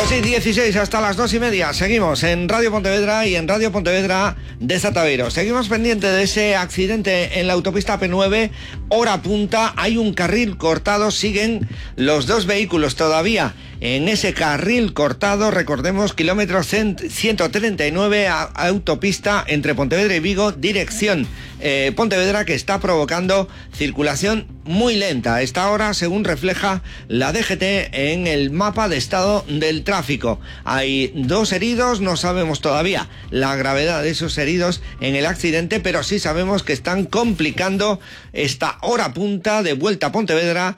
2:16 hasta las 2:30. Seguimos en Radio Pontevedra y en Radio Pontevedra de Zataveiro. Seguimos pendiente de ese accidente en la autopista P9, hora punta. Hay un carril cortado, siguen los dos vehículos todavía en ese carril cortado. Recordemos, kilómetro 139, autopista entre Pontevedra y Vigo, dirección Pontevedra, que está provocando circulación muy lenta a esta hora, según refleja la DGT en el mapa de estado del tráfico. Hay 2 heridos, no sabemos todavía la gravedad de esos heridos en el accidente, pero sí sabemos que están complicando esta hora punta de vuelta a Pontevedra,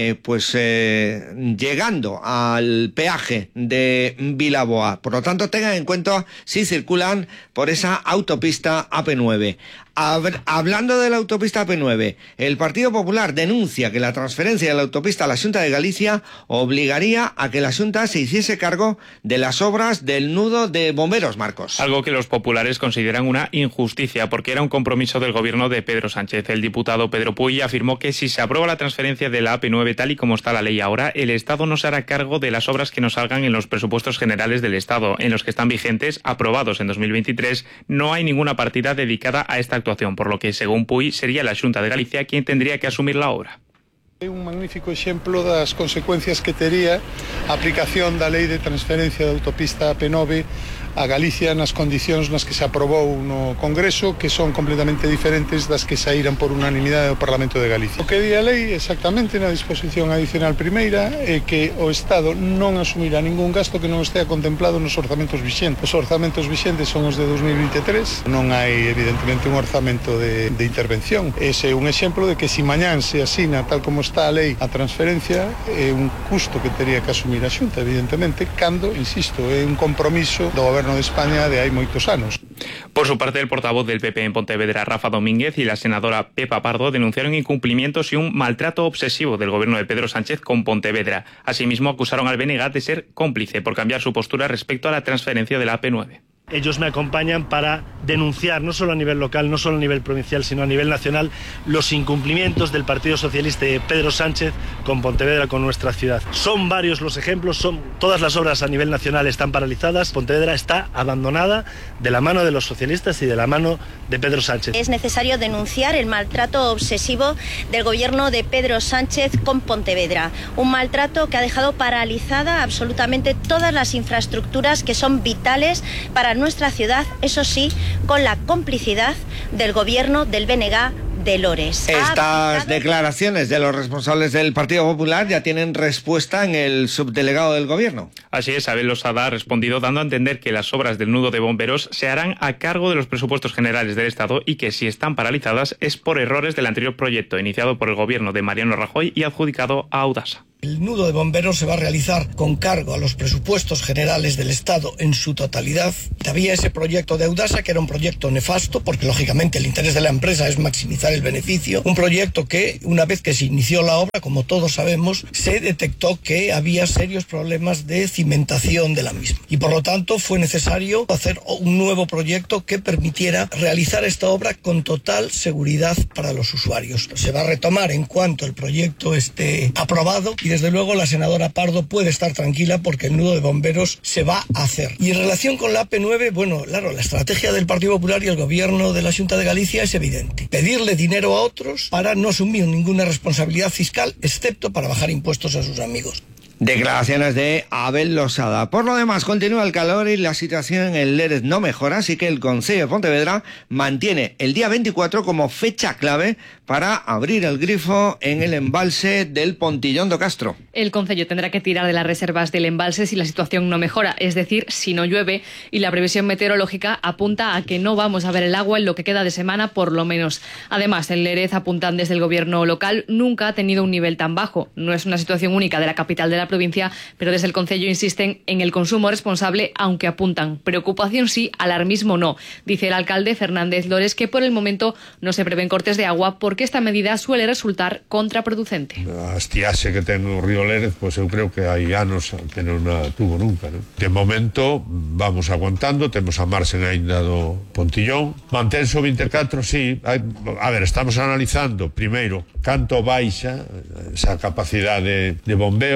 llegando al peaje de Vilaboa. Por lo tanto, tengan en cuenta si circulan por esa autopista AP9. Hablando de la autopista P9, el Partido Popular denuncia que la transferencia de la autopista a la Xunta de Galicia obligaría a que la Xunta se hiciese cargo de las obras del nudo de bomberos, Marcos. Algo que los populares consideran una injusticia, porque era un compromiso del gobierno de Pedro Sánchez. El diputado Pedro Puy afirmó que si se aprueba la transferencia de la AP9 tal y como está la ley ahora, el Estado no se hará cargo de las obras que no salgan en los presupuestos generales del Estado, en los que están vigentes, aprobados en 2023, no hay ninguna partida dedicada a esta actuación, por lo que, según Puy, sería la Xunta de Galicia quien tendría que asumir la obra. Un magnífico exemplo das consecuencias que tería a aplicación da lei de transferencia da autopista AP9 a Galicia nas condicións nas que se aprobou no Congreso, que son completamente diferentes das que saíran por unanimidade do Parlamento de Galicia. O que di a lei exactamente na disposición adicional primeira é que o Estado non asumirá ningún gasto que non estea contemplado nos orzamentos vixentes. Os orzamentos vixentes son os de 2023, non hai evidentemente un orzamento de intervención. Ese é un exemplo de que si mañán se asina tal como está a lei a transferencia, é un custo que teria que asumir a Xunta, evidentemente, cando, insisto, é un compromiso do Goberno de España de hai moitos anos. Por su parte, el portavoz del PP en Pontevedra, Rafa Domínguez, y la senadora Pepa Pardo denunciaron incumplimientos y un maltrato obsesivo del gobierno de Pedro Sánchez con Pontevedra. Asimismo, acusaron al BNG de ser cómplice por cambiar su postura respecto a la transferencia de la AP9. Ellos me acompañan para denunciar, no solo a nivel local, no solo a nivel provincial, sino a nivel nacional, los incumplimientos del Partido Socialista de Pedro Sánchez con Pontevedra, con nuestra ciudad. Son varios los ejemplos, todas las obras a nivel nacional están paralizadas, Pontevedra está abandonada de la mano de los socialistas y de la mano de Pedro Sánchez. Es necesario denunciar el maltrato obsesivo del gobierno de Pedro Sánchez con Pontevedra. Un maltrato que ha dejado paralizada absolutamente todas las infraestructuras que son vitales para nuestra ciudad, eso sí, con la complicidad del gobierno del BNG de Lores. Estas declaraciones de los responsables del Partido Popular ya tienen respuesta en el subdelegado del gobierno. Así es, Abel Losada ha respondido dando a entender que las obras del nudo de bomberos se harán a cargo de los presupuestos generales del Estado y que si están paralizadas es por errores del anterior proyecto iniciado por el gobierno de Mariano Rajoy y adjudicado a Audasa. El nudo de bomberos se va a realizar con cargo a los presupuestos generales del Estado en su totalidad. Había ese proyecto de Audasa, que era un proyecto nefasto, porque lógicamente el interés de la empresa es maximizar el beneficio. Un proyecto que, una vez que se inició la obra, como todos sabemos, se detectó que había serios problemas de cimentación de la misma. Y por lo tanto fue necesario hacer un nuevo proyecto que permitiera realizar esta obra con total seguridad para los usuarios. Se va a retomar en cuanto el proyecto esté aprobado. Y desde luego la senadora Pardo puede estar tranquila porque el nudo de bomberos se va a hacer. Y en relación con la AP9, bueno, claro, la estrategia del Partido Popular y el gobierno de la Xunta de Galicia es evidente. Pedirle dinero a otros para no asumir ninguna responsabilidad fiscal, excepto para bajar impuestos a sus amigos. Declaraciones de Abel Losada. Por lo demás, continúa el calor y la situación en el Lérez no mejora, así que el Concello de Pontevedra mantiene el día 24 como fecha clave para abrir el grifo en el embalse del Pontillón do Castro. El Concello tendrá que tirar de las reservas del embalse si la situación no mejora, es decir, si no llueve, y la previsión meteorológica apunta a que no vamos a ver el agua en lo que queda de semana, por lo menos. Además, el Lérez, apuntan desde el gobierno local, nunca ha tenido un nivel tan bajo. No es una situación única de la capital de la provincia, pero desde el Concello insisten en el consumo responsable, aunque apuntan preocupación sí, alarmismo no. Dice el alcalde Fernández Lores que por el momento no se prevén cortes de agua porque esta medida suele resultar contraproducente. A estiaxe que ten o río Lérez, pois eu creo que hai anos que non a tuvo nunca, non? De momento vamos aguantando, temos a marxen aínda do Pontillón, mantense o 24, sí, a ver, estamos analizando primeiro canto baixa esa capacidade de bombeo,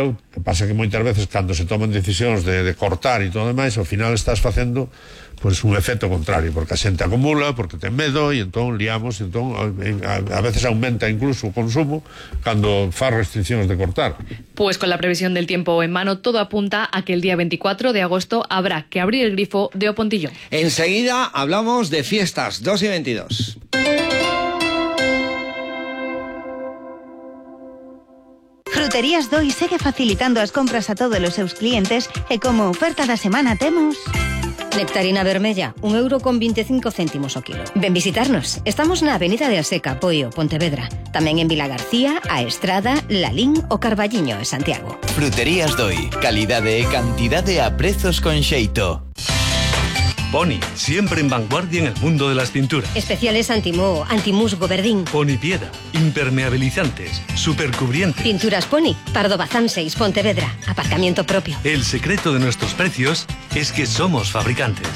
pasa que moitas veces cando se toman decisións de cortar e todo demais, ao final estás facendo pois un efecto contrario, porque a xente acumula, porque ten medo, e entón liamos, e entón a veces aumenta incluso o consumo cando faz restriccións de cortar. Pues con la previsión del tiempo en mano, todo apunta a que el día 24 de agosto habrá que abrir el grifo de O Pontillón. Enseguida hablamos de fiestas, 2:22. Fruterías Doi segue facilitando as compras a todos os seus clientes e como oferta da semana temos... Nectarina vermella, €1,25 o kilo. Ven visitarnos. Estamos na Avenida de Aseca, Poio, Pontevedra. Tamén en Vila García, A Estrada, Lalín o Carballiño en Santiago. Fruterías Doi. Calidade e cantidade a prezos con xeito. Pony, siempre en vanguardia en el mundo de las pinturas. Especiales anti-moho, anti-musgo, verdín. Pony Piedra, impermeabilizantes, supercubrientes. Pinturas Pony, Pardo Bazán 6, Pontevedra. Aparcamiento propio. El secreto de nuestros precios es que somos fabricantes.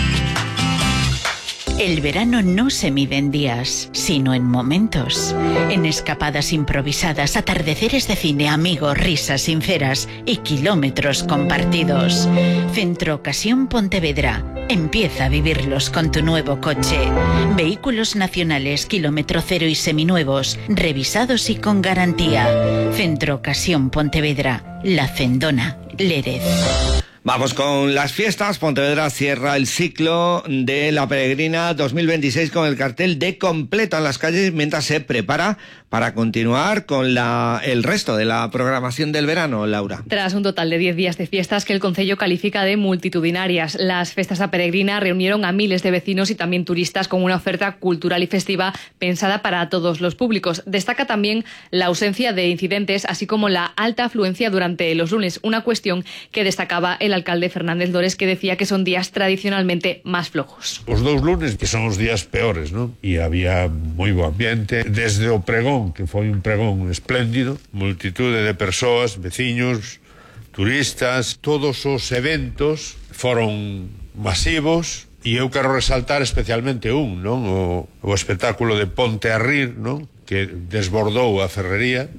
El verano no se mide en días, sino en momentos. En escapadas improvisadas, atardeceres de cine, amigos, risas sinceras y kilómetros compartidos. Centro Ocasión Pontevedra. Empieza a vivirlos con tu nuevo coche. Vehículos nacionales, kilómetro cero y seminuevos, revisados y con garantía. Centro Ocasión Pontevedra. La Cendona, Lérez. Vamos con las fiestas. Pontevedra cierra el ciclo de la Peregrina 2026 con el cartel de completo en las calles mientras se prepara para continuar con el resto de la programación del verano, Laura. Tras un total de 10 días de fiestas que el Concello califica de multitudinarias, las festas da Peregrina reunieron a miles de vecinos y también turistas con una oferta cultural y festiva pensada para todos los públicos. Destaca también la ausencia de incidentes, así como la alta afluencia durante los lunes, una cuestión que destacaba el alcalde Fernández Dores, que decía que son días tradicionalmente más flojos. Os dous lunes que son os días peores, ¿no? E había moi bo ambiente, desde o pregón, que foi un pregón espléndido, multitude de persoas, veciños, turistas, todos os eventos foron masivos, e eu quero resaltar especialmente un, non? O espectáculo de Ponte a Rir, non? Que desbordou a ferrería,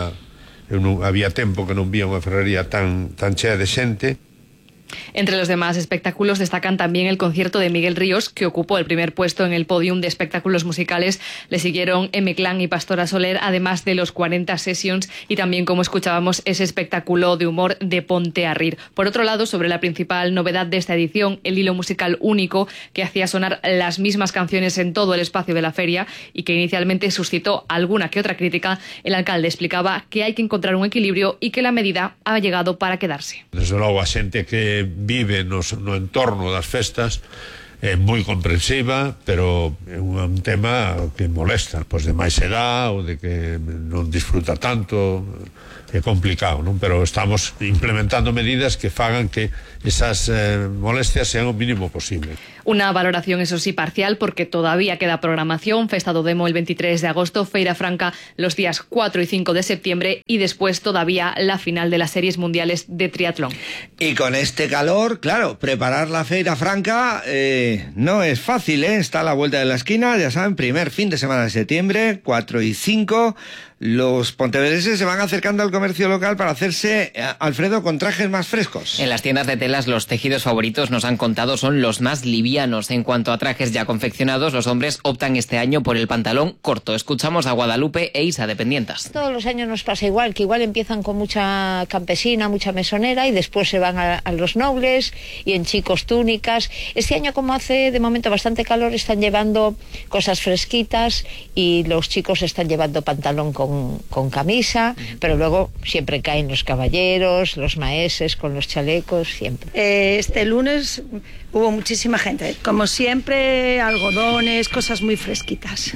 había tempo que non vía unha ferrería tan chea de xente. Entre los demás espectáculos destacan también el concierto de Miguel Ríos, que ocupó el primer puesto en el podium de espectáculos musicales. Le siguieron M-Clan y Pastora Soler, además de los 40 Sessions y también, como escuchábamos, ese espectáculo de humor de Ponte a Rir. Por otro lado, sobre la principal novedad de esta edición, el hilo musical único que hacía sonar las mismas canciones en todo el espacio de la feria y que inicialmente suscitó alguna que otra crítica, el alcalde explicaba que hay que encontrar un equilibrio y que la medida ha llegado para quedarse. Desde logo, a xente que vive no entorno das festas é moi comprensiva, pero é un tema que molesta, pois de máis edad ou de que non disfruta tanto, é complicado, non? Pero estamos implementando medidas que fagan que esas molestias sean o mínimo posible. Una valoración, eso sí, parcial, porque todavía queda programación. Festa do Demo el 23 de agosto, Feira Franca los días 4 y 5 de septiembre y después todavía la final de las series mundiales de triatlón. Y con este calor, claro, preparar la Feira Franca no es fácil, ¿eh? Está a la vuelta de la esquina, ya saben, primer fin de semana de septiembre, 4 y 5. Los pontevedreses se van acercando al comercio local para hacerse, Alfredo, con trajes más frescos. En las tiendas de telas los tejidos favoritos, nos han contado, son los más livianos. En cuanto a trajes ya confeccionados, los hombres optan este año por el pantalón corto. Escuchamos a Guadalupe e Isa, dependientas. Todos los años nos pasa igual, que igual empiezan con mucha campesina, mucha mesonera y después se van a los nobles y en chicos túnicas. Este año, como hace de momento bastante calor, están llevando cosas fresquitas y los chicos están llevando pantalón con camisa, pero luego siempre caen los caballeros, los maeses con los chalecos, siempre. Este lunes hubo muchísima gente, como siempre, algodones, cosas muy fresquitas.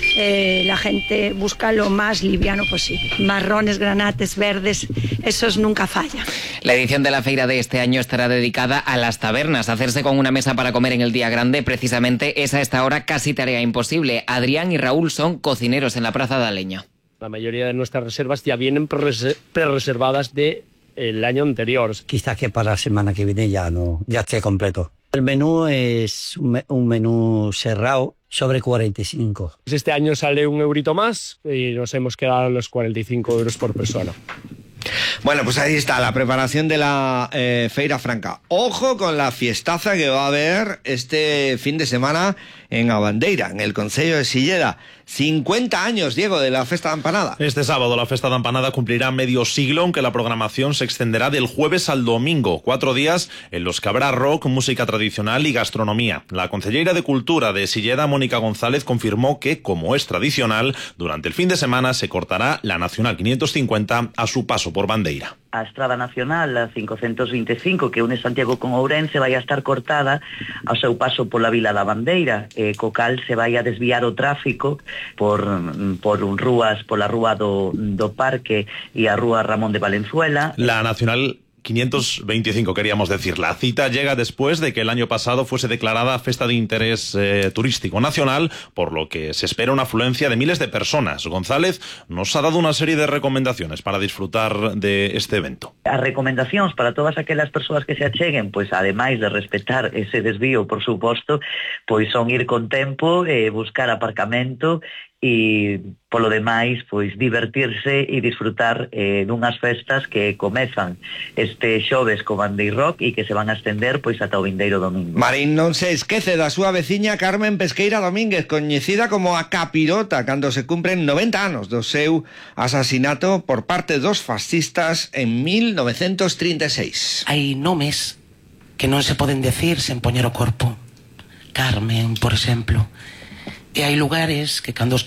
La gente busca lo más liviano posible, marrones, granates, verdes, esos nunca fallan. La edición de la feira de este año estará dedicada a las tabernas. Hacerse con una mesa para comer en el día grande, precisamente es a esta hora casi tarea imposible. Adrián y Raúl son cocineros en la Plaza de Aleño. La mayoría de nuestras reservas ya vienen pre-reservadas del año anterior. Quizás que para la semana que viene ya esté completo. El menú es un menú cerrado sobre 45. Este año sale €1 más y nos hemos quedado en los 45 € por persona. Bueno, pues ahí está la preparación de la Feira Franca. Ojo con la fiestaza que va a haber este fin de semana en Abandeira, en el concello de Silleda. 50 años, Diego, de la Festa da Empanada. Este sábado la Festa da Empanada cumplirá medio siglo, aunque la programación se extenderá del jueves al domingo. 4 días en los que habrá rock, música tradicional y gastronomía. La concelleira de Cultura de Silleda, Mónica González, confirmó que, como es tradicional, durante el fin de semana se cortará la Nacional 550 a su paso por Bandeira. A Estrada Nacional, a 525, que une Santiago con Ourense, vai a estar cortada ao seu paso pola Vila da Bandeira, co cal se vai a desviar o tráfico por rúas, pola rúa do Parque e a rúa Ramón de Valenzuela. La Nacional 525, queríamos decir. La cita llega después de que el año pasado fuese declarada Festa de Interés Turístico Nacional, por lo que se espera una afluencia de miles de personas. González nos ha dado una serie de recomendaciones para disfrutar de este evento. As recomendacións para todas aquelas persoas que se acheguen, pois ademais de respetar ese desvío, por suposto, pois son ir con tempo, buscar aparcamento e polo demais, pois divertirse e disfrutar dunhas festas que comezan este xoves co Bandeirrock e que se van a estender pois ata o vindeiro domingo. Marín non se esquece da súa veciña Carmen Pesqueira Domínguez, coñecida como a Capirota, cando se cumpren 90 anos do seu asasinato por parte dos fascistas en 1936. Hai nomes que non se poden decir sen poñer o corpo. Carmen, por exemplo. E hai lugares que cando os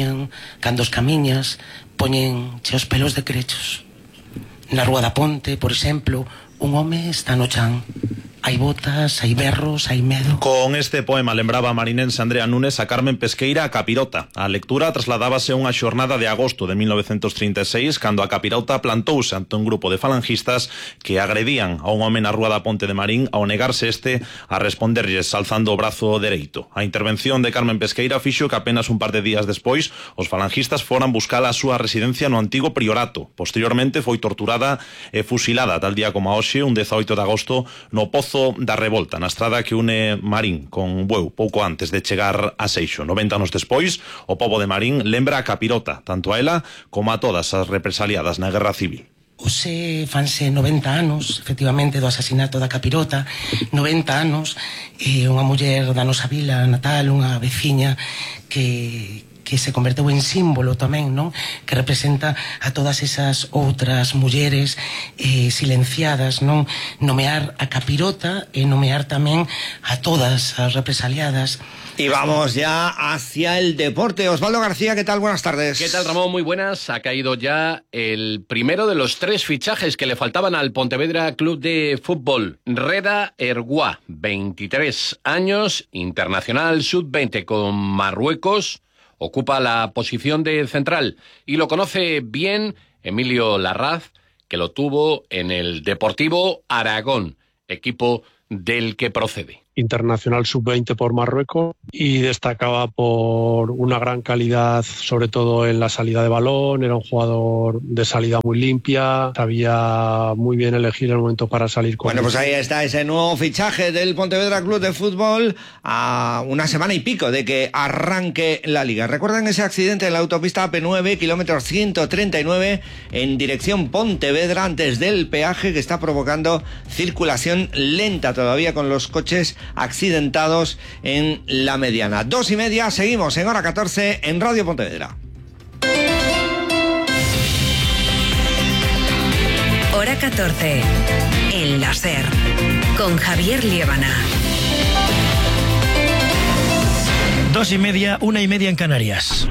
camiñas, poñen che os pelos de crechos. Na Rúa da Ponte, por exemplo, un home está no chan. Hai botas, hai berros, hai medo. Con este poema lembraba a marinense Andrea Núñez a Carmen Pesqueira a Capirota. A lectura trasladábase a unha xornada de agosto de 1936, cando a Capirota plantouse ante un grupo de falangistas que agredían a un home na Rúa da Ponte de Marín ao negarse este a responderlles alzando o brazo dereito. A intervención de Carmen Pesqueira fixo que apenas un par de días despois os falangistas foran buscar a súa residencia no antigo priorato. Posteriormente foi torturada e fusilada tal día como a hoxe, un 18 de agosto, no Pozo da Revolta, na estrada que une Marín con Bueu, pouco antes de chegar a Seixo. 90 anos despois, o pobo de Marín lembra a Capirota, tanto a ela como a todas as represaliadas na Guerra Civil. Ose fanse 90 anos, efectivamente, do asasinato da Capirota, 90 anos, unha muller da nosa vila natal, unha veciña que se converteu en símbolo tamén, non? Que representa a todas esas outras mulleres silenciadas, non? Nomear a Capirota e nomear tamén a todas as represaliadas. Y vamos ya hacia el deporte. Osvaldo García, ¿qué tal? Buenas tardes. ¿Qué tal, Ramón? Muy buenas. Ha caído ya el primero de los 3 fichajes que le faltaban al Pontevedra Club de Fútbol. Reda Erguá, 23 años, internacional sub-20 con Marruecos. Ocupa la posición de central y lo conoce bien Emilio Larraz, que lo tuvo en el Deportivo Aragón, equipo del que procede. Internacional sub-20 por Marruecos y destacaba por una gran calidad, sobre todo en la salida de balón. Era un jugador de salida muy limpia, sabía muy bien elegir el momento para salir con. Bueno, pues ahí está ese nuevo fichaje del Pontevedra Club de Fútbol a una semana y pico de que arranque la liga. ¿Recuerdan ese accidente en la autopista AP9, kilómetro 139, en dirección Pontevedra, antes del peaje, que está provocando circulación lenta todavía con los coches accidentados en la mediana? 2:30, seguimos en hora 14 en Radio Pontevedra. Hora 14, El Láser, con Javier Liébana. 2:30, 1:30 en Canarias.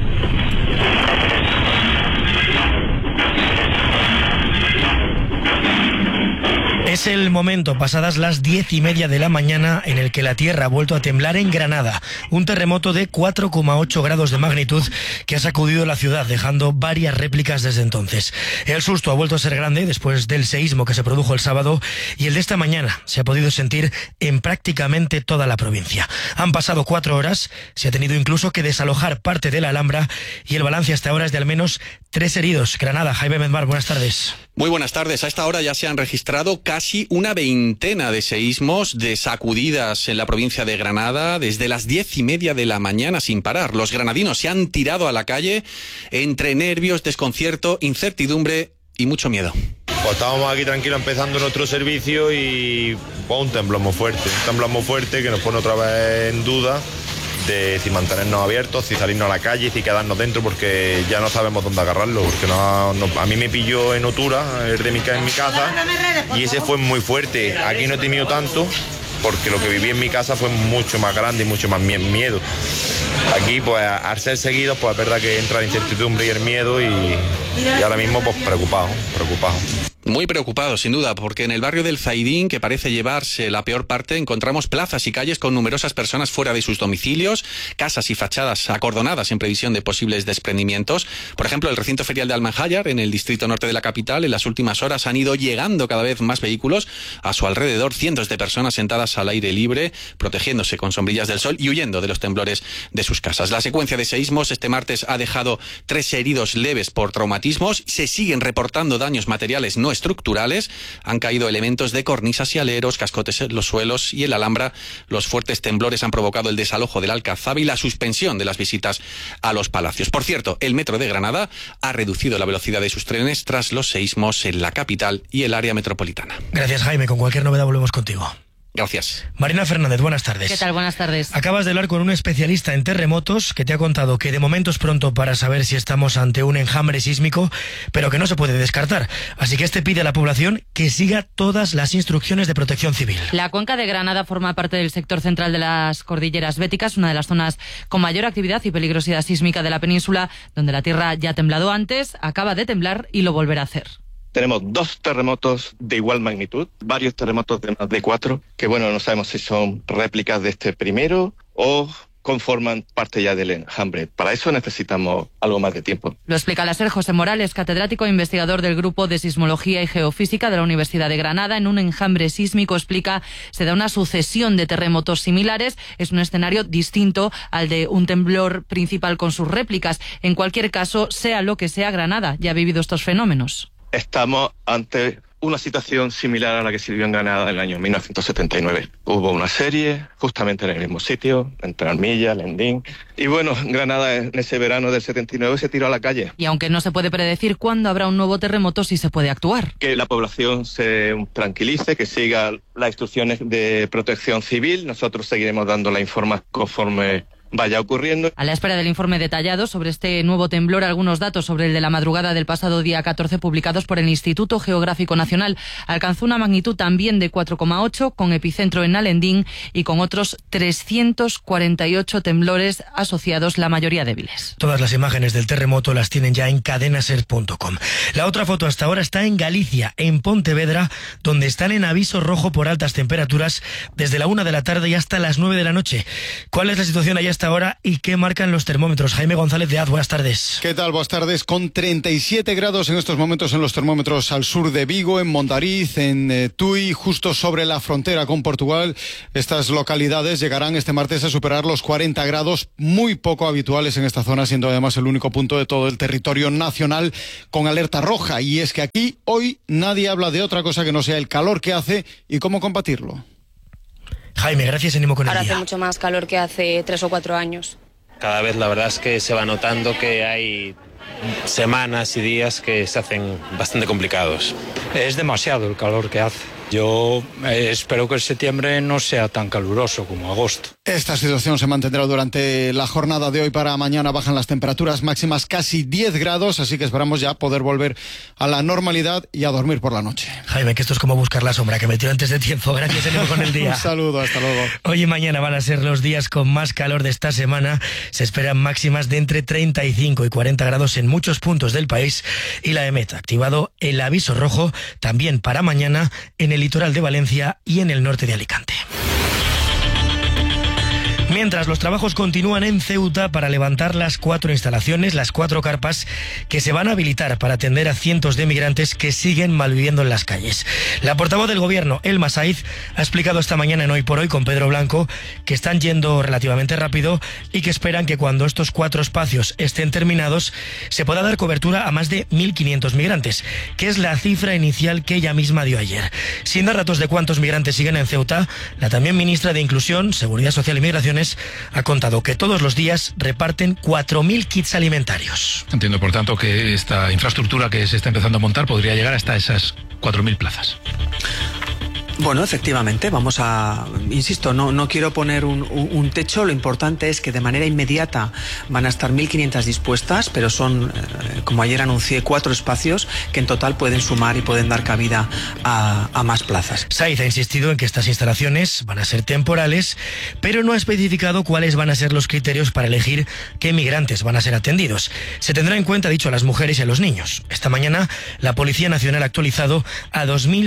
Es el momento, pasadas las 10:30 de la mañana, en el que la tierra ha vuelto a temblar en Granada. Un terremoto de 4,8 grados de magnitud que ha sacudido la ciudad, dejando varias réplicas desde entonces. El susto ha vuelto a ser grande después del seísmo que se produjo el sábado, y el de esta mañana se ha podido sentir en prácticamente toda la provincia. Han pasado 4 horas, se ha tenido incluso que desalojar parte de la Alhambra, y el balance hasta ahora es de al menos 3 heridos. Granada, Jaime Medmar, buenas tardes. Muy buenas tardes. A esta hora ya se han registrado casi una veintena de seísmos, de sacudidas en la provincia de Granada, desde las 10:30 de la mañana sin parar. Los granadinos se han tirado a la calle entre nervios, desconcierto, incertidumbre y mucho miedo. Pues estábamos aquí tranquilos empezando nuestro servicio y pues, un temblor muy fuerte que nos pone otra vez en duda de si mantenernos abiertos, si salirnos a la calle, si quedarnos dentro, porque ya no sabemos dónde agarrarlo, porque a mí me pilló en Otura, en mi casa, y ese fue muy fuerte. Aquí no he temido tanto, porque lo que viví en mi casa fue mucho más grande y mucho más miedo. Aquí, pues, al ser seguidos, pues es verdad que entra la incertidumbre y el miedo y ahora mismo, pues, preocupado. Muy preocupado, sin duda, porque en el barrio del Zaidín, que parece llevarse la peor parte, encontramos plazas y calles con numerosas personas fuera de sus domicilios, casas y fachadas acordonadas en previsión de posibles desprendimientos. Por ejemplo, el recinto ferial de Almanjayar, en el distrito norte de la capital, en las últimas horas han ido llegando cada vez más vehículos. A su alrededor, cientos de personas sentadas al aire libre, protegiéndose con sombrillas del sol y huyendo de los temblores de sus casas. La secuencia de seísmos este martes ha dejado 3 heridos leves por traumatismos. Se siguen reportando daños materiales no estructurales. Han caído elementos de cornisas y aleros, cascotes en los suelos y en la Alhambra. Los fuertes temblores han provocado el desalojo del Alcazaba y la suspensión de las visitas a los palacios. Por cierto, el metro de Granada ha reducido la velocidad de sus trenes tras los seísmos en la capital y el área metropolitana. Gracias, Jaime. Con cualquier novedad volvemos contigo. Gracias. Marina Fernández, buenas tardes. ¿Qué tal? Buenas tardes. Acabas de hablar con un especialista en terremotos que te ha contado que de momento es pronto para saber si estamos ante un enjambre sísmico, pero que no se puede descartar. Así que pide a la población que siga todas las instrucciones de protección civil. La cuenca de Granada forma parte del sector central de las cordilleras béticas, una de las zonas con mayor actividad y peligrosidad sísmica de la península, donde la tierra ya ha temblado antes, acaba de temblar y lo volverá a hacer. Tenemos 2 terremotos de igual magnitud, varios terremotos de más de 4, que no sabemos si son réplicas de este primero o conforman parte ya del enjambre. Para eso necesitamos algo más de tiempo. Lo explica el ser José Morales, catedrático e investigador del Grupo de Sismología y Geofísica de la Universidad de Granada. En un enjambre sísmico, explica, se da una sucesión de terremotos similares. Es un escenario distinto al de un temblor principal con sus réplicas. En cualquier caso, sea lo que sea, Granada ya ha vivido estos fenómenos. Estamos ante una situación similar a la que se vivió en Granada en el año 1979. Hubo una serie justamente en el mismo sitio, entre Armilla, Lendín. Y Granada en ese verano del 79 se tiró a la calle. Y aunque no se puede predecir cuándo habrá un nuevo terremoto, sí se puede actuar. Que la población se tranquilice, que siga las instrucciones de protección civil. Nosotros seguiremos dando la información conforme vaya ocurriendo. A la espera del informe detallado sobre este nuevo temblor, algunos datos sobre el de la madrugada del pasado día 14 publicados por el Instituto Geográfico Nacional. Alcanzó una magnitud también de 4,8, con epicentro en Alendín y con otros 348 temblores asociados, la mayoría débiles. Todas las imágenes del terremoto las tienen ya en cadenaser.com. La otra foto hasta ahora está en Galicia, en Pontevedra, donde están en aviso rojo por altas temperaturas desde la 1 de la tarde y hasta las 9 de la noche. ¿Cuál es la situación allá hasta ahora y qué marcan los termómetros? Jaime González de Az, buenas tardes. ¿Qué tal? Buenas tardes. Con 37 grados en estos momentos en los termómetros al sur de Vigo, en Mondariz, en Tui, justo sobre la frontera con Portugal. Estas localidades llegarán este martes a superar los 40 grados, muy poco habituales en esta zona, siendo además el único punto de todo el territorio nacional con alerta roja. Y es que aquí hoy nadie habla de otra cosa que no sea el calor que hace y cómo combatirlo. Jaime, gracias, ánimo con el día. Ahora hace mucho más calor que hace 3 o 4 años. Cada vez la verdad es que se va notando que hay semanas y días que se hacen bastante complicados. Es demasiado el calor que hace. Yo espero que septiembre no sea tan caluroso como agosto. Esta situación se mantendrá durante la jornada de hoy. Para mañana bajan las temperaturas máximas casi 10 grados, así que esperamos ya poder volver a la normalidad y a dormir por la noche. Jaime, que esto es como buscar la sombra, que metió antes de tiempo. Gracias, ánimo con el día. Un saludo, hasta luego. Hoy y mañana van a ser los días con más calor de esta semana. Se esperan máximas de entre 35 y 40 grados en muchos puntos del país y la EMET ha activado el aviso rojo también para mañana en el litoral de Valencia y en el norte de Alicante. Mientras los trabajos continúan en Ceuta para levantar las 4 instalaciones, las 4 carpas que se van a habilitar para atender a cientos de migrantes que siguen malviviendo en las calles. La portavoz del gobierno, Elma Saiz, ha explicado esta mañana en Hoy por Hoy con Pedro Blanco que están yendo relativamente rápido y que esperan que cuando estos 4 espacios estén terminados se pueda dar cobertura a más de 1.500 migrantes, que es la cifra inicial que ella misma dio ayer. Sin dar datos de cuántos migrantes siguen en Ceuta, la también ministra de Inclusión, Seguridad Social y Migraciones Naciones ha contado que todos los días reparten 4.000 kits alimentarios. Entiendo, por tanto, que esta infraestructura que se está empezando a montar podría llegar hasta esas 4.000 plazas. Bueno, efectivamente, vamos a, insisto, no quiero poner un techo, lo importante es que de manera inmediata van a estar 1.500 dispuestas, pero son, como ayer anuncié, 4 espacios que en total pueden sumar y pueden dar cabida a más plazas. Saiz ha insistido en que estas instalaciones van a ser temporales, pero no ha especificado cuáles van a ser los criterios para elegir qué migrantes van a ser atendidos. Se tendrá en cuenta, dicho, a las mujeres y a los niños. Esta mañana la Policía Nacional ha actualizado a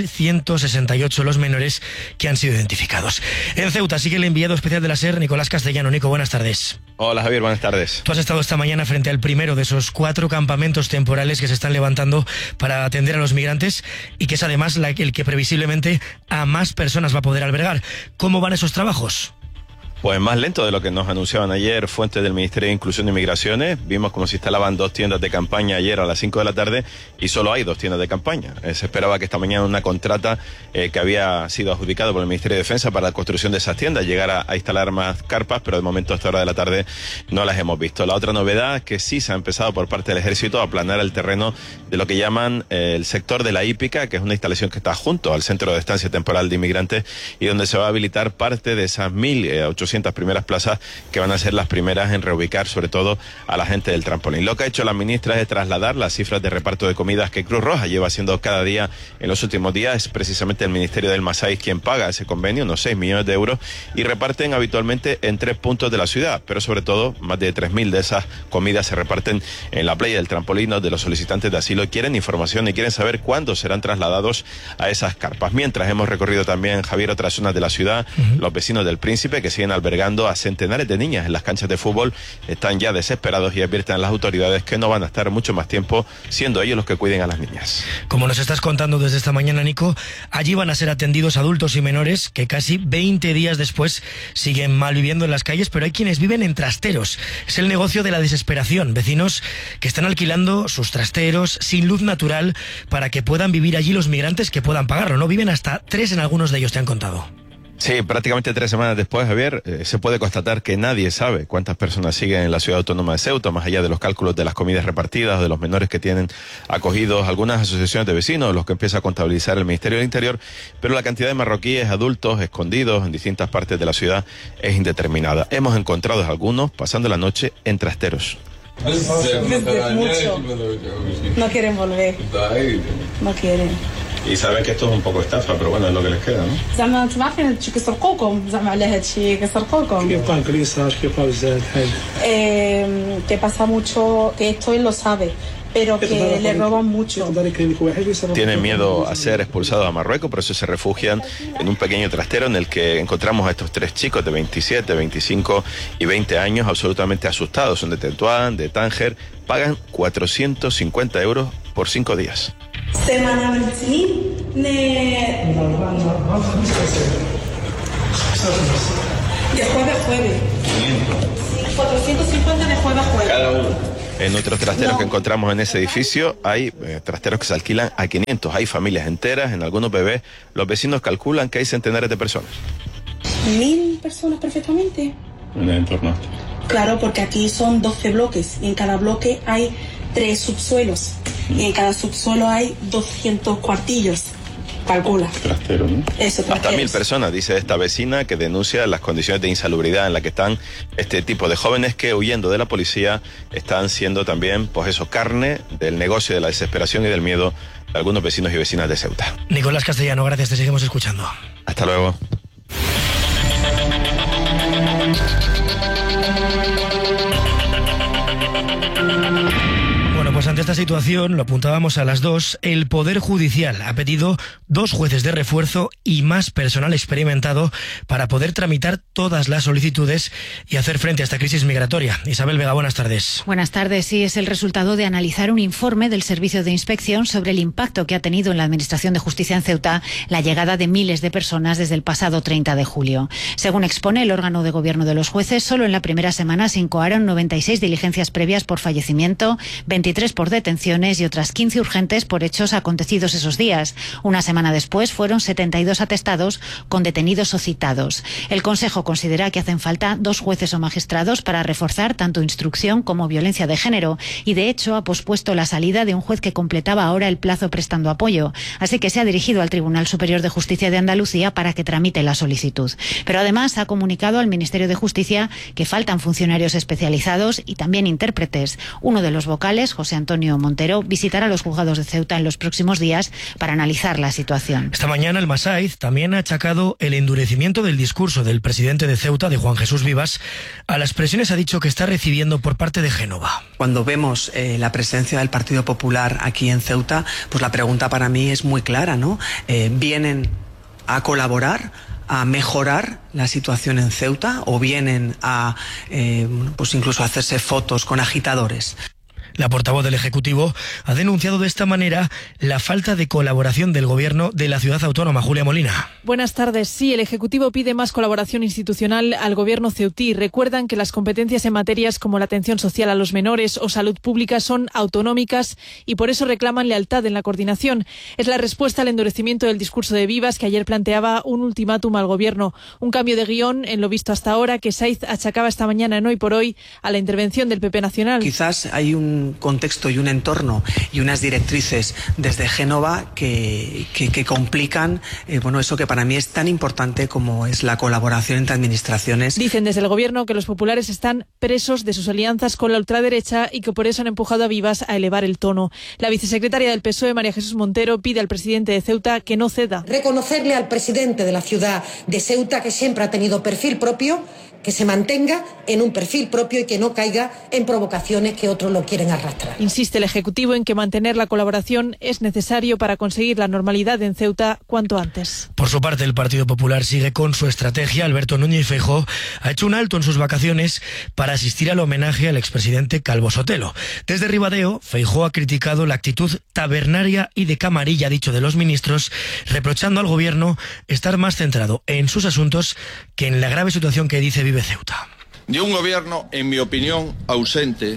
2.168 los menores que han sido identificados. En Ceuta sigue el enviado especial de la SER, Nicolás Castellano. Nico, buenas tardes. Hola Javier, buenas tardes. Tú has estado esta mañana frente al primero de esos 4 campamentos temporales que se están levantando para atender a los migrantes y que es además el que previsiblemente a más personas va a poder albergar. ¿Cómo van esos trabajos? Pues más lento de lo que nos anunciaban ayer fuentes del Ministerio de Inclusión y Migraciones. Vimos cómo se instalaban 2 tiendas de campaña ayer a las 5 de la tarde y solo hay 2 tiendas de campaña. Se esperaba que esta mañana una contrata que había sido adjudicada por el Ministerio de Defensa para la construcción de esas tiendas llegara a instalar más carpas, pero de momento a esta hora de la tarde no las hemos visto. La otra novedad es que sí se ha empezado por parte del Ejército a aplanar el terreno de lo que llaman el sector de la hípica, que es una instalación que está junto al Centro de Estancia Temporal de Inmigrantes y donde se va a habilitar parte de esas 1.800 primeras plazas que van a ser las primeras en reubicar sobre todo a la gente del trampolín. Lo que ha hecho la ministra es trasladar las cifras de reparto de comidas que Cruz Roja lleva haciendo cada día en los últimos días. Es precisamente el Ministerio del Masái quien paga ese convenio, unos 6 millones de euros, y reparten habitualmente en 3 puntos de la ciudad, pero sobre todo más de 3.000 de esas comidas se reparten en la playa del trampolín, donde los solicitantes de asilo quieren información y quieren saber cuándo serán trasladados a esas carpas. Mientras hemos recorrido también, Javier, otras zonas de la ciudad, los vecinos del Príncipe que siguen albergando a centenares de niñas en las canchas de fútbol están ya desesperados y advierten a las autoridades que no van a estar mucho más tiempo siendo ellos los que cuiden a las niñas. Como nos estás contando desde esta mañana, Nico, allí van a ser atendidos adultos y menores que casi 20 días después siguen mal viviendo en las calles, pero hay quienes viven en trasteros. Es el negocio de la desesperación. Vecinos que están alquilando sus trasteros sin luz natural para que puedan vivir allí los migrantes que puedan pagarlo. No viven hasta 3 en algunos de ellos, te han contado. Sí, prácticamente 3 semanas después, Javier, se puede constatar que nadie sabe cuántas personas siguen en la ciudad autónoma de Ceuta, más allá de los cálculos de las comidas repartidas o de los menores que tienen acogidos algunas asociaciones de vecinos, los que empieza a contabilizar el Ministerio del Interior, pero la cantidad de marroquíes adultos escondidos en distintas partes de la ciudad es indeterminada. Hemos encontrado a algunos pasando la noche en trasteros. Mucho. No quieren volver. No quieren. Y saben que esto es un poco estafa, pero bueno, es lo que les queda, ¿no? زعما انتم عارفين هادشي كيسرقوكم زعما على هادشي كيسرقوكم. Que pasa mucho, que esto él lo sabe, pero que le roban mucho. Tienen miedo a ser expulsados a Marruecos, por eso se refugian en un pequeño trastero en el que encontramos a estos 3 chicos de 27, 25 y 20 años absolutamente asustados. Son de Tetuán, de Tánger, pagan 450 euros por 5 días. Semanalmente de jueves a jueves. 450 de jueves a jueves. Cada uno. En otros trasteros que encontramos en ese edificio hay trasteros que se alquilan a 500. Hay familias enteras, en algunos bebés. Los vecinos calculan que hay centenares de personas. 1.000 personas perfectamente. En el entorno. Claro, porque aquí son 12 bloques y en cada bloque hay 3 subsuelos. Y en cada subsuelo hay 200 cuartillos. Calcula. Trastero, ¿no? Eso, hasta 1.000 personas, dice esta vecina, que denuncia las condiciones de insalubridad en las que están este tipo de jóvenes que, huyendo de la policía, están siendo también, pues eso, carne del negocio de la desesperación y del miedo de algunos vecinos y vecinas de Ceuta. Nicolás Castellano, gracias, te seguimos escuchando. Hasta luego. Pues ante esta situación, lo apuntábamos a las 2, el Poder Judicial ha pedido 2 jueces de refuerzo y más personal experimentado para poder tramitar todas las solicitudes y hacer frente a esta crisis migratoria. Isabel Vega, buenas tardes. Buenas tardes. Sí, es el resultado de analizar un informe del Servicio de Inspección sobre el impacto que ha tenido en la Administración de Justicia en Ceuta la llegada de miles de personas desde el pasado 30 de julio. Según expone el órgano de gobierno de los jueces, solo en la primera semana se incoaron 96 diligencias previas por fallecimiento, 23 23 por detenciones y otras 15 urgentes por hechos acontecidos esos días. Una semana después fueron 72 atestados con detenidos o citados. El Consejo considera que hacen falta 2 jueces o magistrados para reforzar tanto instrucción como violencia de género y, de hecho, ha pospuesto la salida de un juez que completaba ahora el plazo prestando apoyo. Así que se ha dirigido al Tribunal Superior de Justicia de Andalucía para que tramite la solicitud. Pero además ha comunicado al Ministerio de Justicia que faltan funcionarios especializados y también intérpretes. Uno de los vocales, José Antonio Montero, visitará los juzgados de Ceuta en los próximos días para analizar la situación. Esta mañana el Masaiz también ha achacado el endurecimiento del discurso del presidente de Ceuta, de Juan Jesús Vivas, a las presiones ha dicho que está recibiendo por parte de Génova. Cuando vemos la presencia del Partido Popular aquí en Ceuta, pues la pregunta para mí es muy clara, ¿no? ¿Vienen a colaborar, a mejorar la situación en Ceuta o vienen a pues incluso a hacerse fotos con agitadores? La portavoz del Ejecutivo ha denunciado de esta manera la falta de colaboración del Gobierno de la ciudad autónoma. Julia Molina. Buenas tardes. Sí, el Ejecutivo pide más colaboración institucional al Gobierno ceutí. Recuerdan que las competencias en materias como la atención social a los menores o salud pública son autonómicas y por eso reclaman lealtad en la coordinación. Es la respuesta al endurecimiento del discurso de Vivas, que ayer planteaba un ultimátum al Gobierno. Un cambio de guión en lo visto hasta ahora que Saiz achacaba esta mañana en Hoy por Hoy a la intervención del PP Nacional. Quizás hay un contexto y un entorno y unas directrices desde Génova que complican eso que para mí es tan importante como es la colaboración entre administraciones. Dicen desde el Gobierno que los populares están presos de sus alianzas con la ultraderecha y que por eso han empujado a Vivas a elevar el tono. La vicesecretaria del PSOE, María Jesús Montero, pide al presidente de Ceuta que no ceda. Reconocerle al presidente de la ciudad de Ceuta, que siempre ha tenido perfil propio, que se mantenga en un perfil propio y que no caiga en provocaciones que otros lo quieren arrastrar. Insiste el Ejecutivo en que mantener la colaboración es necesario para conseguir la normalidad en Ceuta cuanto antes. Por su parte, el Partido Popular sigue con su estrategia. Alberto Núñez Feijóo ha hecho un alto en sus vacaciones para asistir al homenaje al expresidente Calvo Sotelo. Desde Ribadeo, Feijóo ha criticado la actitud tabernaria y de camarilla, dicho, de los ministros, reprochando al Gobierno estar más centrado en sus asuntos que en la grave situación que dice vive Ceuta. De un gobierno, en mi opinión, ausente,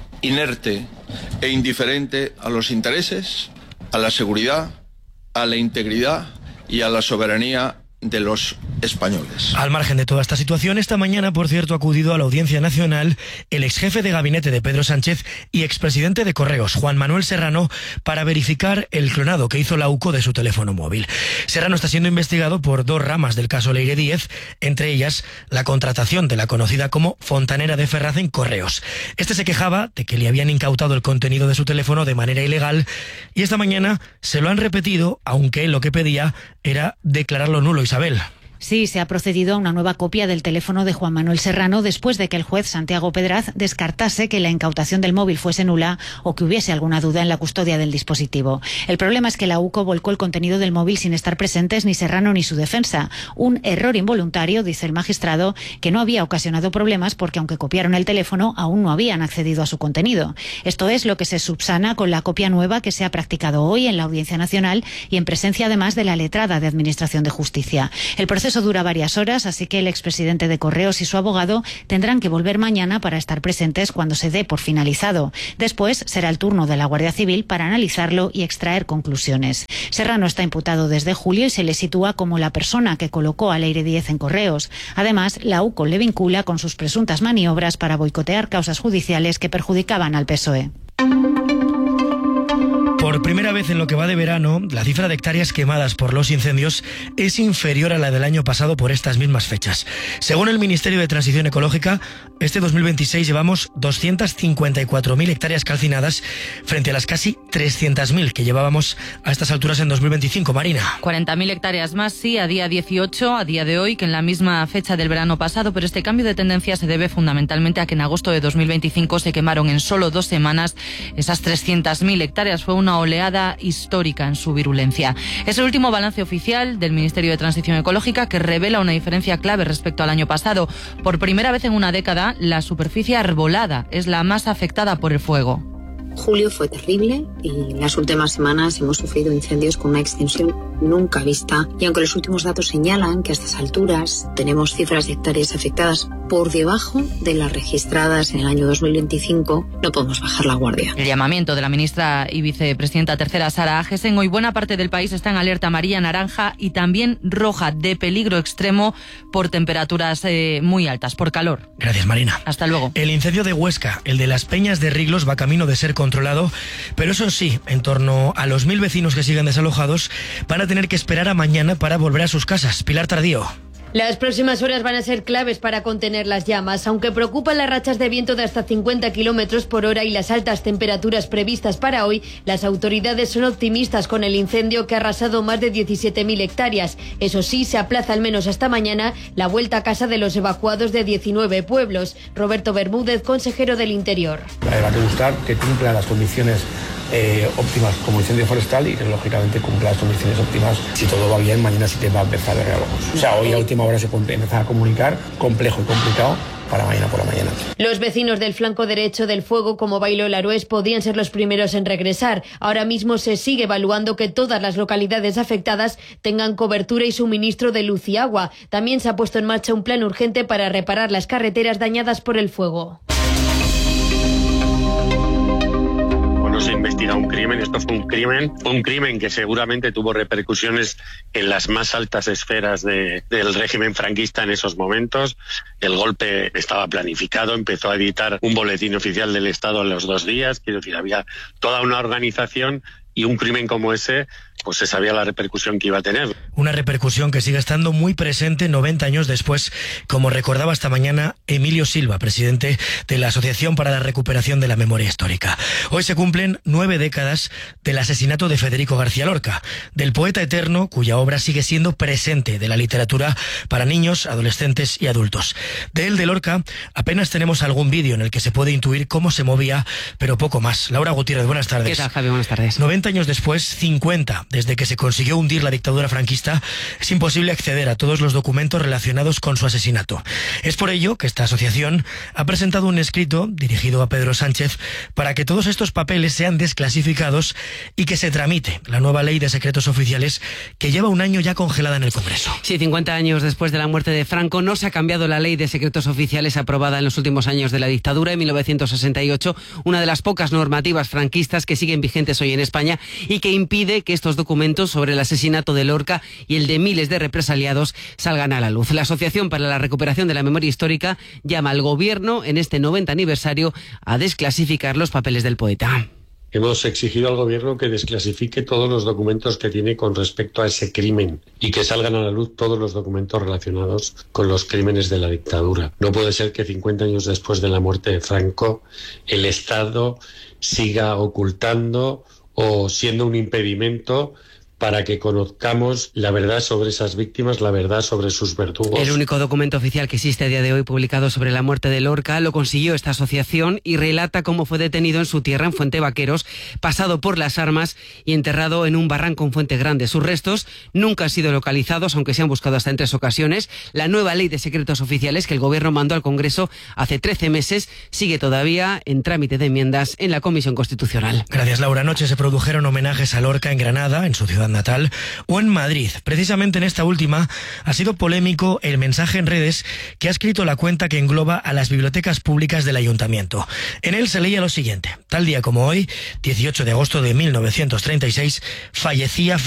inerte e indiferente a los intereses, a la seguridad, a la integridad y a la soberanía de los españoles. Al margen de toda esta situación, esta mañana, por cierto, ha acudido a la Audiencia Nacional el exjefe de gabinete de Pedro Sánchez y expresidente de Correos, Juan Manuel Serrano, para verificar el clonado que hizo la UCO de su teléfono móvil. Serrano está siendo investigado por 2 ramas del caso Leire Díez, entre ellas la contratación de la conocida como fontanera de Ferraz en Correos. Este se quejaba de que le habían incautado el contenido de su teléfono de manera ilegal y esta mañana se lo han repetido, aunque él lo que pedía era declararlo nulo. Isabel. Sí, se ha procedido a una nueva copia del teléfono de Juan Manuel Serrano después de que el juez Santiago Pedraz descartase que la incautación del móvil fuese nula o que hubiese alguna duda en la custodia del dispositivo. El problema es que la UCO volcó el contenido del móvil sin estar presentes ni Serrano ni su defensa. Un error involuntario, dice el magistrado, que no había ocasionado problemas porque aunque copiaron el teléfono aún no habían accedido a su contenido. Esto es lo que se subsana con la copia nueva que se ha practicado hoy en la Audiencia Nacional y en presencia además de la letrada de Administración de Justicia. El proceso dura varias horas, así que el expresidente de Correos y su abogado tendrán que volver mañana para estar presentes cuando se dé por finalizado. Después será el turno de la Guardia Civil para analizarlo y extraer conclusiones. Serrano está imputado desde julio y se le sitúa como la persona que colocó a Leire Díez en Correos. Además, la UCO le vincula con sus presuntas maniobras para boicotear causas judiciales que perjudicaban al PSOE. Por primera vez en lo que va de verano, la cifra de hectáreas quemadas por los incendios es inferior a la del año pasado por estas mismas fechas. Según el Ministerio de Transición Ecológica, este 2026 llevamos 254.000 hectáreas calcinadas frente a las casi 300.000 que llevábamos a estas alturas en 2025. Marina. 40.000 hectáreas más, sí, a día 18, a día de hoy, que en la misma fecha del verano pasado, pero este cambio de tendencia se debe fundamentalmente a que en agosto de 2025 se quemaron en solo 2 semanas esas 300.000 hectáreas. Fue una oleada histórica en su virulencia. Es el último balance oficial del Ministerio de Transición Ecológica que revela una diferencia clave respecto al año pasado. Por primera vez en una década, la superficie arbolada es la más afectada por el fuego. Julio fue terrible y en las últimas semanas hemos sufrido incendios con una extensión nunca vista y aunque los últimos datos señalan que a estas alturas tenemos cifras de hectáreas afectadas por debajo de las registradas en el año 2025, no podemos bajar la guardia. El llamamiento de la ministra y vicepresidenta tercera Sara Agesen. Hoy buena parte del país está en alerta amarilla, naranja y también roja de peligro extremo por temperaturas muy altas, por calor. Gracias, Marina. Hasta luego. El incendio de Huesca, el de las Peñas de Riglos, va camino de ser controlado, pero eso sí, en torno a los 1.000 vecinos que siguen desalojados van a tener que esperar a mañana para volver a sus casas. Pilar Tardío. Las próximas horas van a ser claves para contener las llamas. Aunque preocupan las rachas de viento de hasta 50 kilómetros por hora y las altas temperaturas previstas para hoy, las autoridades son optimistas con el incendio que ha arrasado más de 17.000 hectáreas. Eso sí, se aplaza al menos hasta mañana la vuelta a casa de los evacuados de 19 pueblos. Roberto Bermúdez, consejero del Interior. Va a gustar que cumpla las condiciones óptimas como incendio forestal y que lógicamente cumpla las condiciones óptimas. Si todo va bien, mañana sí te va a empezar a ver algo. O sea, hoy a última hora se empieza a comunicar, complejo y complicado, para mañana por la mañana. Los vecinos del flanco derecho del fuego, como Bailo Larués, podían ser los primeros en regresar. Ahora mismo se sigue evaluando que todas las localidades afectadas tengan cobertura y suministro de luz y agua. También se ha puesto en marcha un plan urgente para reparar las carreteras dañadas por el fuego. No se investiga un crimen, esto fue un crimen que seguramente tuvo repercusiones en las más altas esferas del régimen franquista en esos momentos. El golpe estaba planificado, empezó a editar un boletín oficial del Estado en los 2 días, quiero decir, había toda una organización y un crimen como ese, pues se sabía la repercusión que iba a tener. Una repercusión que sigue estando muy presente 90 años después, como recordaba esta mañana Emilio Silva, presidente de la Asociación para la Recuperación de la Memoria Histórica. Hoy se cumplen 9 décadas del asesinato de Federico García Lorca, del poeta eterno cuya obra sigue siendo presente de la literatura para niños, adolescentes y adultos. De él, de Lorca, apenas tenemos algún vídeo en el que se puede intuir cómo se movía, pero poco más. Laura Gutiérrez, buenas tardes. ¿Qué tal, Javi? Buenas tardes. 90 años después, 50 desde que se consiguió hundir la dictadura franquista, es imposible acceder a todos los documentos relacionados con su asesinato. Es por ello que esta asociación ha presentado un escrito dirigido a Pedro Sánchez para que todos estos papeles sean desclasificados y que se tramite la nueva ley de secretos oficiales que lleva un año ya congelada en el Congreso. Sí, 50 años después de la muerte de Franco no se ha cambiado la ley de secretos oficiales aprobada en los últimos años de la dictadura en 1968, una de las pocas normativas franquistas que siguen vigentes hoy en España y que impide que estos documentos sobre el asesinato de Lorca y el de miles de represaliados salgan a la luz. La Asociación para la Recuperación de la Memoria Histórica llama al Gobierno en este 90 aniversario a desclasificar los papeles del poeta. Hemos exigido al Gobierno que desclasifique todos los documentos que tiene con respecto a ese crimen y que salgan a la luz todos los documentos relacionados con los crímenes de la dictadura. No puede ser que 50 años después de la muerte de Franco el Estado siga ocultando o siendo un impedimento para que conozcamos la verdad sobre esas víctimas, la verdad sobre sus verdugos. El único documento oficial que existe a día de hoy publicado sobre la muerte de Lorca lo consiguió esta asociación y relata cómo fue detenido en su tierra, en Fuente Vaqueros, pasado por las armas y enterrado en un barranco en Fuente Grande. Sus restos nunca han sido localizados, aunque se han buscado hasta en 3 ocasiones. La nueva ley de secretos oficiales que el Gobierno mandó al Congreso hace 13 meses sigue todavía en trámite de enmiendas en la Comisión Constitucional. Gracias, Laura. Anoche se produjeron homenajes a Lorca en Granada, en su ciudad natal, o en Madrid. Precisamente en esta última ha sido polémico el mensaje en redes que ha escrito la cuenta que engloba a las bibliotecas públicas del ayuntamiento. En él se leía lo siguiente: tal día como hoy, 18 de agosto de 1936, fallecía